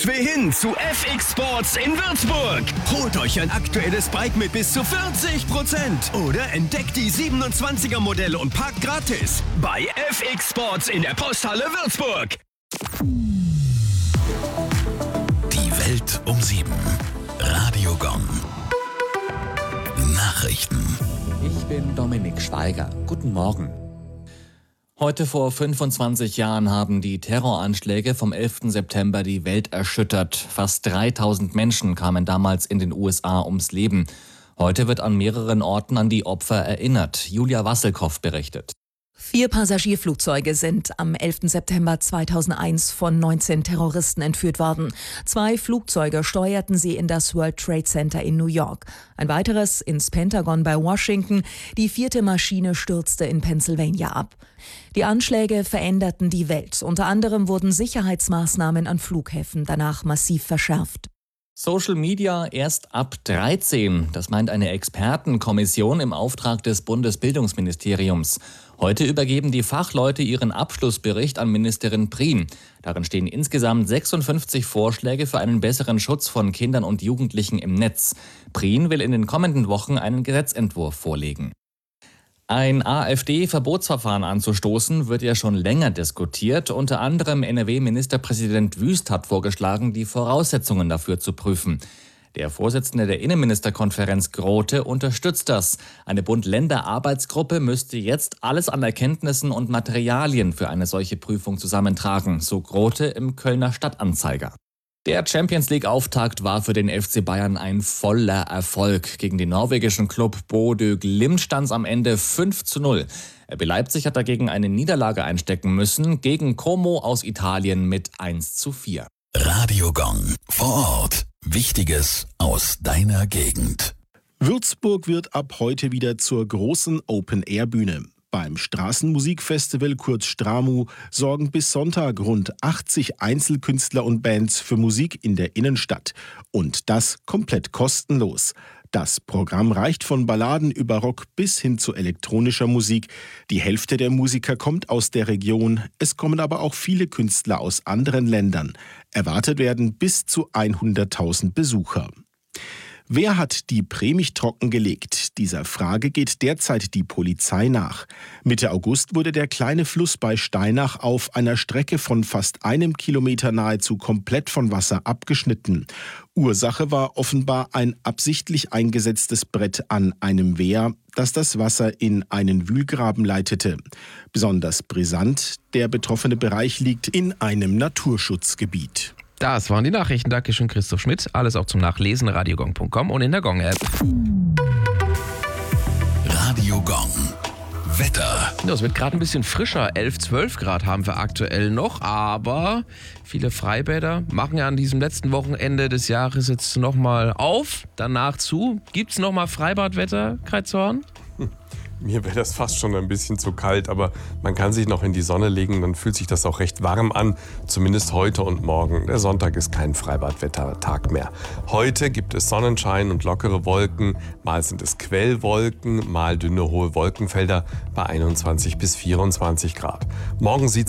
Wohin zu FX Sports in Würzburg. Holt euch ein aktuelles Bike mit bis zu 40% oder entdeckt die 27er Modelle und parkt gratis bei FX Sports in der Posthalle Würzburg. Die Welt um 7. Radio Gong. Nachrichten. Ich bin Dominik Schweiger. Guten Morgen. Heute vor 25 Jahren haben die Terroranschläge vom 11. September die Welt erschüttert. Fast 3000 Menschen kamen damals in den USA ums Leben. Heute wird an mehreren Orten an die Opfer erinnert. Julia Wasselkow berichtet. 4 Passagierflugzeuge sind am 11. September 2001 von 19 Terroristen entführt worden. 2 Flugzeuge steuerten sie in das World Trade Center in New York. Ein weiteres ins Pentagon bei Washington. Die 4. Maschine stürzte in Pennsylvania ab. Die Anschläge veränderten die Welt. Unter anderem wurden Sicherheitsmaßnahmen an Flughäfen danach massiv verschärft. Social Media erst ab 13. Das meint eine Expertenkommission im Auftrag des Bundesbildungsministeriums. Heute übergeben die Fachleute ihren Abschlussbericht an Ministerin Prien. Darin stehen insgesamt 56 Vorschläge für einen besseren Schutz von Kindern und Jugendlichen im Netz. Prien will in den kommenden Wochen einen Gesetzentwurf vorlegen. Ein AfD-Verbotsverfahren anzustoßen, wird ja schon länger diskutiert. Unter anderem NRW-Ministerpräsident Wüst hat vorgeschlagen, die Voraussetzungen dafür zu prüfen. Der Vorsitzende der Innenministerkonferenz Grote unterstützt das. Eine Bund-Länder-Arbeitsgruppe müsste jetzt alles an Erkenntnissen und Materialien für eine solche Prüfung zusammentragen, so Grote im Kölner Stadtanzeiger. Der Champions-League-Auftakt war für den FC Bayern ein voller Erfolg. Gegen den norwegischen Club Bodø Glimt stand es am Ende 5:0. RB Leipzig hat dagegen eine Niederlage einstecken müssen, gegen Como aus Italien mit 1:4. Radio Gong. Vor Ort. Wichtiges aus deiner Gegend. Würzburg wird ab heute wieder zur großen Open-Air-Bühne. Beim Straßenmusikfestival kurz Stramu sorgen bis Sonntag rund 80 Einzelkünstler und Bands für Musik in der Innenstadt. Und das komplett kostenlos. Das Programm reicht von Balladen über Rock bis hin zu elektronischer Musik. Die Hälfte der Musiker kommt aus der Region. Es kommen aber auch viele Künstler aus anderen Ländern. Erwartet werden bis zu 100.000 Besucher. Wer hat die Premich trockengelegt? Dieser Frage geht derzeit die Polizei nach. Mitte August wurde der kleine Fluss bei Steinach auf einer Strecke von fast 1 Kilometer nahezu komplett von Wasser abgeschnitten. Ursache war offenbar ein absichtlich eingesetztes Brett an einem Wehr, das das Wasser in einen Wühlgraben leitete. Besonders brisant, der betroffene Bereich liegt in einem Naturschutzgebiet. Das waren die Nachrichten. Dankeschön, Christoph Schmidt. Alles auch zum Nachlesen, radiogong.com und in der Gong-App. Radio Gong. Wetter. Ja, es wird gerade ein bisschen frischer. 11, 12 Grad haben wir aktuell noch. Aber viele Freibäder machen ja an diesem letzten Wochenende des Jahres jetzt nochmal auf, danach zu. Gibt es nochmal Freibadwetter, Kreuzhorn? Mir wäre das fast schon ein bisschen zu kalt, aber man kann sich noch in die Sonne legen, dann fühlt sich das auch recht warm an, zumindest heute und morgen. Der Sonntag ist kein Freibadwettertag mehr. Heute gibt es Sonnenschein und lockere Wolken, mal sind es Quellwolken, mal dünne hohe Wolkenfelder bei 21 bis 24 Grad. Morgen sieht